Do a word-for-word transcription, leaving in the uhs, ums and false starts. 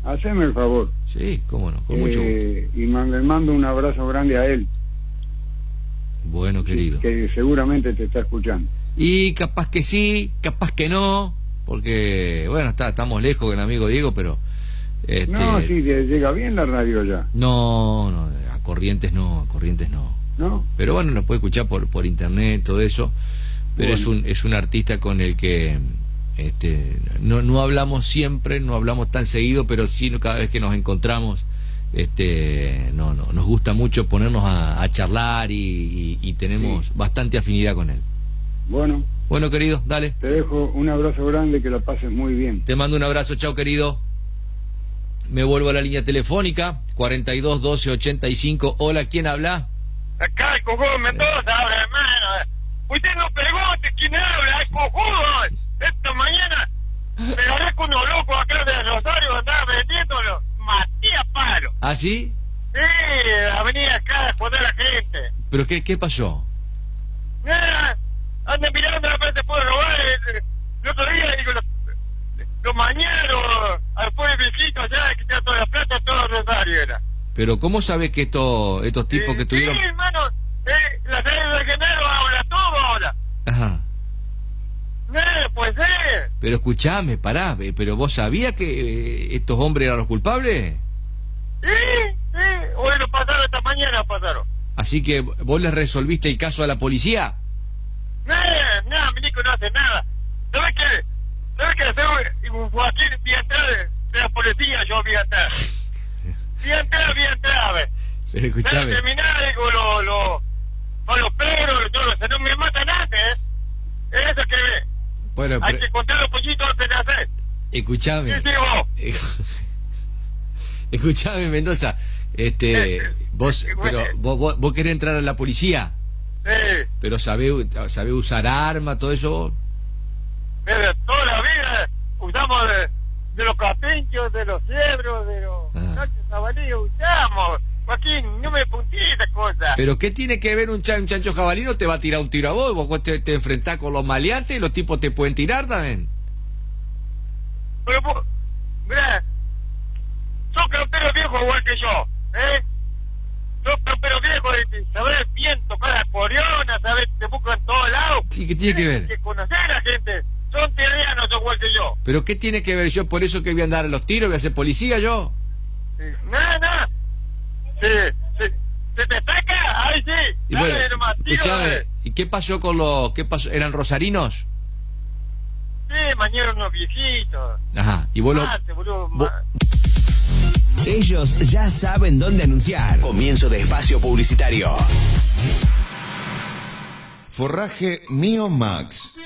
haceme el favor. Sí, cómo no, con mucho Eh, gusto. y man- le mando un abrazo grande a él, Bueno, querido. que seguramente te está escuchando. Y capaz que sí, capaz que no, porque, bueno, está, estamos lejos con el amigo Diego, pero... Este, No, sí, te llega bien la radio ya, no, no, a Corrientes no, a Corrientes no. ¿no? Pero bueno, lo puede escuchar por por internet, todo eso. Pero Bueno. es un es un artista con el que este no no hablamos siempre, no hablamos tan seguido, pero sí cada vez que nos encontramos, este no no nos gusta mucho ponernos a, a charlar y, y, y tenemos Sí. bastante afinidad con él. Bueno, Bueno, querido, dale. te dejo un abrazo grande, que la pases muy bien. Te mando un abrazo, chao, querido. Me vuelvo a la línea telefónica, cuarenta y dos, doce, ochenta y cinco. Hola, ¿quién habla? Acá el cojudo Mendoza habla, hermano. Usted no pregunte quién habla, el cojudo. Esta mañana me agarré con unos locos acá de Rosario, andaba vendiéndolo. Maté a palo. ¿Ah, sí? Sí, venía acá a joder a la gente. ¿Pero qué, qué pasó? Nada, andan mirando a ver si puedo robar. El, el otro día, digo, los, los mañanos, al pueblo viejito allá, que está toda la plata, todo Rosario era. Pero ¿cómo sabes que estos estos tipos Eh, que tuvieron... Sí, hermano, eh, la sede de Genaro ahora, todo ahora. Ajá. Eh, pues eh. Pero escuchame, pará, eh, pero vos sabías que eh, estos hombres eran los culpables, Sí, sí, hoy lo pasaron, esta mañana pasaron. así que vos les resolviste el caso a la policía. Nada, nada, mi Nico no hace nada. ¿Sabes qué? ¿Sabes qué? Soy un Joaquín, voy a entrar de la policía, yo voy a entrar. Voy a entrar, voy a entrar, a ver. Pero escuchame, terminar con los lo, con los perros y todo eso, no me matan antes, ¿eh? Es eso que ve. bueno, Hay pero, que contar los pollitos antes de hacer. escuchame, Sí, sí, vos. escuchame, Mendoza, este, vos, pero vos, vos, vos querés entrar a la policía, Sí. pero sabés, sabés usar arma, todo eso. Desde toda la vida usamos de, de los capinchos, de los cebros, de los Ah. chanchos jabalíes, usamos. Joaquín, no me puntí esta cosa. Pero ¿qué tiene que ver un, chan, un chancho jabalino? Te va a tirar un tiro a vos, vos te, te enfrentás con los maleantes y los tipos te pueden tirar también. Pero vos, mirá, sos campero viejo igual que yo, ¿eh? Sos campero viejo, y sabés bien tocar la coriona, sabés, te buscan en todos lados. Sí, ¿qué tiene que Tienes ver? que conocer a la gente. Son terrianos igual que yo. ¿Pero qué tiene que ver yo? Por eso que voy a andar a los tiros, voy a ser policía yo. Sí. Nada, nada. ¿Se, se, se te saca? Ahí sí. Y Dale, bueno, nomás, tiro, escuchame, dale. ¿y qué pasó con los... qué pasó? ¿Eran rosarinos? Sí, mañana unos viejitos. Ajá, y vos lo... Mate, boludo, vos- ma- Ellos ya saben dónde anunciar. Comienzo de espacio publicitario. Forraje Mio Max.